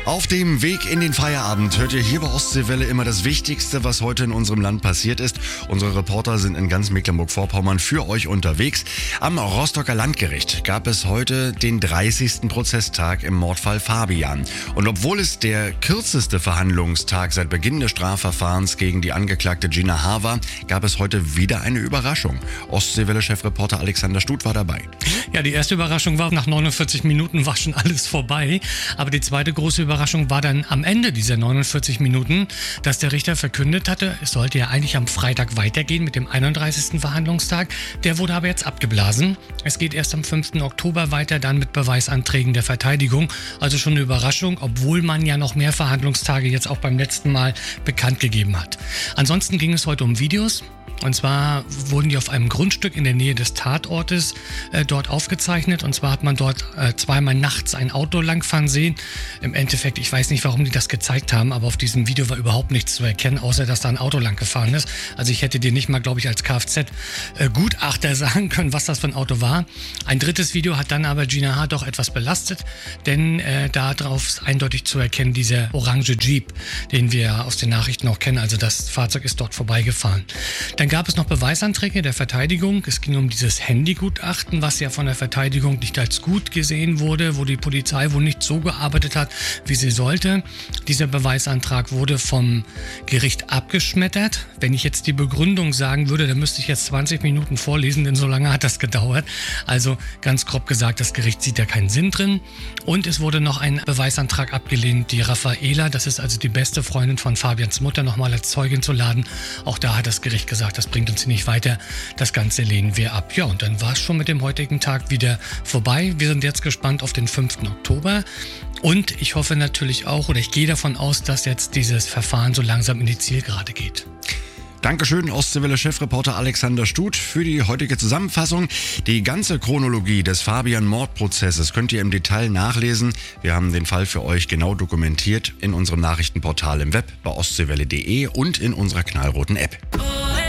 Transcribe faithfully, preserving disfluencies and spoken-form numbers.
Auf dem Weg in den Feierabend hört ihr hier bei Ostseewelle immer das Wichtigste, was heute in unserem Land passiert ist. Unsere Reporter sind in ganz Mecklenburg-Vorpommern für euch unterwegs. Am Rostocker Landgericht gab es heute den dreißigsten Prozesstag im Mordfall Fabian. Und obwohl es der kürzeste Verhandlungstag seit Beginn des Strafverfahrens gegen die Angeklagte Gina H. war, gab es heute wieder eine Überraschung. Ostseewelle-Chefreporter Alexander Stut war dabei. Ja, die erste Überraschung war, nach neunundvierzig Minuten war schon alles vorbei. Aber die zweite große Überraschung war dann am Ende dieser neunundvierzig Minuten, dass der Richter verkündet hatte, es sollte ja eigentlich am Freitag weitergehen mit dem einunddreißigsten Verhandlungstag. Der wurde aber jetzt abgeblasen. Es geht erst am fünften Oktober weiter, dann mit Beweisanträgen der Verteidigung. Also schon eine Überraschung, obwohl man ja noch mehr Verhandlungstage jetzt auch beim letzten Mal bekannt gegeben hat. Ansonsten ging es heute um Videos. Und zwar wurden die auf einem Grundstück in der Nähe des Tatortes äh, dort aufgezeichnet. Und zwar hat man dort äh, zweimal nachts ein Auto langfahren sehen. Im Endeffekt, ich weiß nicht, warum die das gezeigt haben, aber auf diesem Video war überhaupt nichts zu erkennen, außer dass da ein Auto lang gefahren ist. Also ich hätte dir nicht mal, glaube ich, als Kfz-Gutachter sagen können, was das für ein Auto war. Ein drittes Video hat dann aber Gina H. doch etwas belastet, denn äh, darauf ist eindeutig zu erkennen, dieser orange Jeep, den wir aus den Nachrichten auch kennen. Also das Fahrzeug ist dort vorbeigefahren. Dann gab es noch Beweisanträge der Verteidigung. Es ging um dieses Handygutachten, was ja von der Verteidigung nicht als gut gesehen wurde, wo die Polizei wohl nicht so gearbeitet hat, wie sie sollte. Dieser Beweisantrag wurde vom Gericht abgeschmettert. Wenn ich jetzt die Begründung sagen würde, dann müsste ich jetzt zwanzig Minuten vorlesen, denn so lange hat das gedauert. Also ganz grob gesagt, das Gericht sieht da keinen Sinn drin. Und es wurde noch ein Beweisantrag abgelehnt, die Raffaela, das ist also die beste Freundin von Fabians Mutter, nochmal als Zeugin zu laden. Auch da hat das Gericht gesagt, das bringt uns nicht weiter. Das Ganze lehnen wir ab. Ja, und dann war es schon mit dem heutigen Tag wieder vorbei. Wir sind jetzt gespannt auf den fünften Oktober. Und ich hoffe natürlich auch, oder ich gehe davon aus, dass jetzt dieses Verfahren so langsam in die Zielgerade geht. Dankeschön, Ostseewelle-Chefreporter Alexander Stut, für die heutige Zusammenfassung. Die ganze Chronologie des Fabian-Mordprozesses könnt ihr im Detail nachlesen. Wir haben den Fall für euch genau dokumentiert in unserem Nachrichtenportal im Web bei ostseewelle punkt de und in unserer knallroten App.